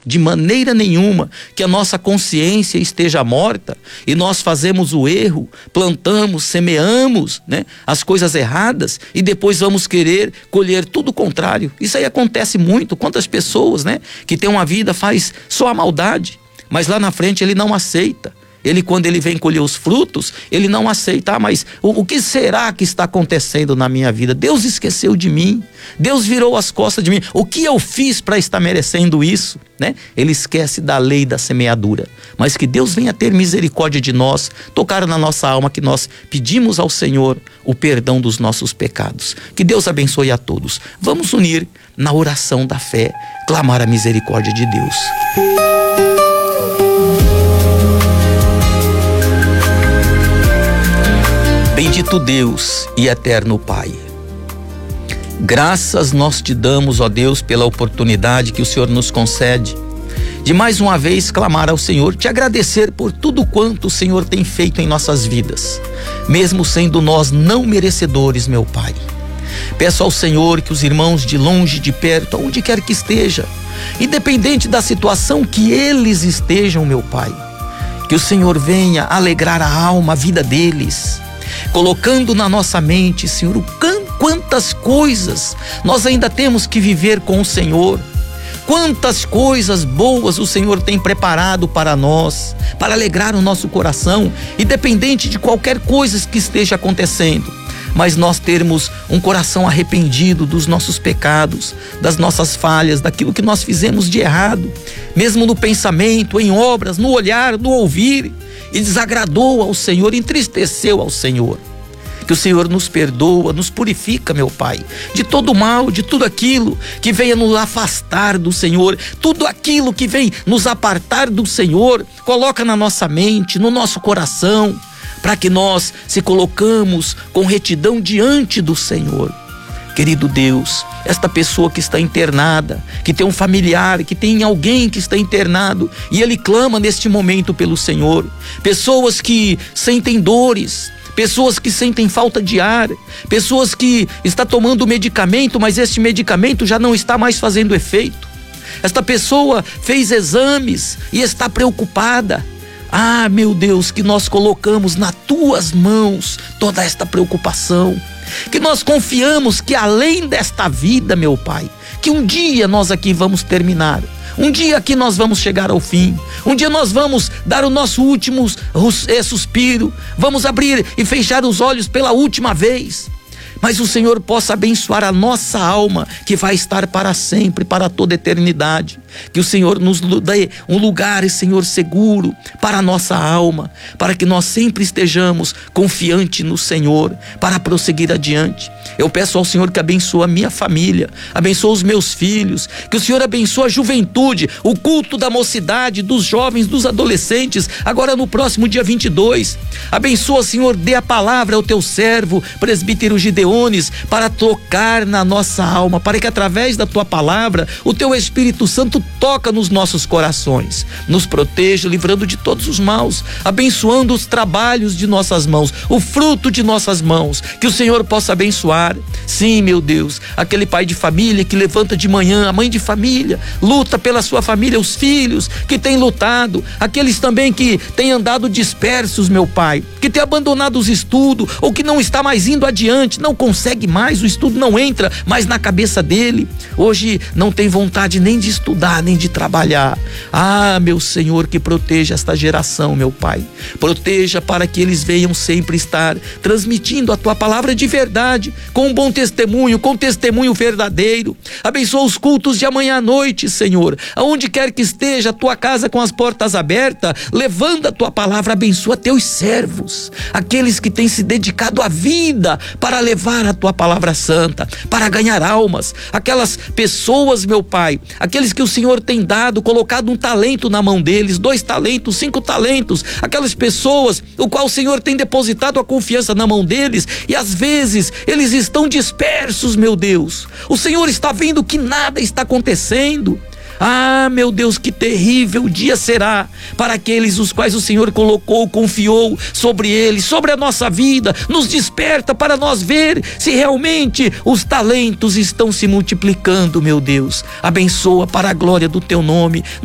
de maneira nenhuma, que a nossa consciência esteja morta e nós fazemos o erro, plantamos, semeamos, né, as coisas erradas e depois vamos querer colher tudo o contrário. Isso aí acontece muito. Quantas pessoas, né, que tem uma vida, faz só a maldade, mas lá na frente ele não aceita. Ele, quando ele vem colher os frutos, ele não aceita. Mas o que será que está acontecendo na minha vida? Deus esqueceu de mim. Deus virou as costas de mim. O que eu fiz para estar merecendo isso? Né? Ele esquece da lei da semeadura. Mas que Deus venha ter misericórdia de nós, tocar na nossa alma, que nós pedimos ao Senhor o perdão dos nossos pecados. Que Deus abençoe a todos. Vamos unir na oração da fé, clamar a misericórdia de Deus. Bendito Deus e eterno Pai, graças nós te damos, ó Deus, pela oportunidade que o Senhor nos concede de mais uma vez clamar ao Senhor, te agradecer por tudo quanto o Senhor tem feito em nossas vidas, mesmo sendo nós não merecedores, meu Pai. Peço ao Senhor que os irmãos de longe, de perto, aonde quer que esteja, independente da situação que eles estejam, meu Pai, que o Senhor venha alegrar a alma, a vida deles, colocando na nossa mente, Senhor, quantas coisas nós ainda temos que viver com o Senhor, quantas coisas boas o Senhor tem preparado para nós, para alegrar o nosso coração, independente de qualquer coisa que esteja acontecendo, mas nós termos um coração arrependido dos nossos pecados, das nossas falhas, daquilo que nós fizemos de errado, mesmo no pensamento, em obras, no olhar, no ouvir, e desagradou ao Senhor, entristeceu ao Senhor. Que o Senhor nos perdoa, nos purifica, meu Pai, de todo mal, de tudo aquilo que venha nos afastar do Senhor, tudo aquilo que vem nos apartar do Senhor, coloca na nossa mente, no nosso coração, para que nós se colocamos com retidão diante do Senhor. Querido Deus, esta pessoa que está internada, que tem um familiar, que tem alguém que está internado e ele clama neste momento pelo Senhor, pessoas que sentem dores, pessoas que sentem falta de ar, pessoas que estão tomando medicamento, mas este medicamento já não está mais fazendo efeito. Esta pessoa fez exames e está preocupada. Ah, meu Deus, que nós colocamos nas tuas mãos toda esta preocupação, que nós confiamos que além desta vida, meu Pai, que um dia nós aqui vamos terminar, um dia aqui nós vamos chegar ao fim, um dia nós vamos dar o nosso último suspiro, vamos abrir e fechar os olhos pela última vez, mas o Senhor possa abençoar a nossa alma, que vai estar para sempre, para toda a eternidade. Que o Senhor nos dê um lugar, Senhor, seguro para a nossa alma, para que nós sempre estejamos confiantes no Senhor, para prosseguir adiante. Eu peço ao Senhor que abençoe a minha família, abençoe os meus filhos, que o Senhor abençoe a juventude, o culto da mocidade, dos jovens, dos adolescentes, agora no próximo dia 22. Abençoa, Senhor, dê a palavra ao teu servo, presbítero Gideones, para tocar na nossa alma, para que através da tua palavra, o teu Espírito Santo toca nos nossos corações, nos proteja, livrando de todos os maus, abençoando os trabalhos de nossas mãos, o fruto de nossas mãos, que o Senhor possa abençoar. Sim, meu Deus, aquele pai de família que levanta de manhã, a mãe de família, luta pela sua família, os filhos que têm lutado, aqueles também que têm andado dispersos, meu Pai, que têm abandonado os estudos, ou que não está mais indo adiante, não consegue mais, o estudo não entra mais na cabeça dele, hoje não tem vontade nem de estudar, nem de trabalhar. Ah, meu Senhor, que proteja esta geração, meu Pai, proteja para que eles venham sempre estar transmitindo a tua palavra de verdade, com um bom testemunho, com testemunho verdadeiro. Abençoa os cultos de amanhã à noite, Senhor, aonde quer que esteja a tua casa com as portas abertas, levando a tua palavra. Abençoa teus servos, aqueles que têm se dedicado à vida para levar a tua palavra santa, para ganhar almas, aquelas pessoas, meu Pai, aqueles que o Senhor tem dado, colocado um talento na mão deles, 2 talentos, 5 talentos, aquelas pessoas o qual o Senhor tem depositado a confiança na mão deles, e às vezes eles estão dispersos, meu Deus, o Senhor está vendo que nada está acontecendo. Ah, meu Deus, que terrível dia será para aqueles os quais o Senhor colocou, confiou sobre eles, sobre a nossa vida. Nos desperta para nós ver se realmente os talentos estão se multiplicando, meu Deus. Abençoa para a glória do teu nome.